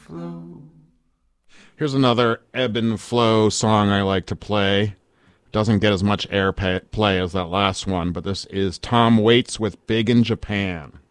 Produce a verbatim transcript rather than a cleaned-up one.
flow. Here's another ebb and flow song I like to play. Doesn't get as much air pay- play as that last one, but this is Tom Waits with Big in Japan.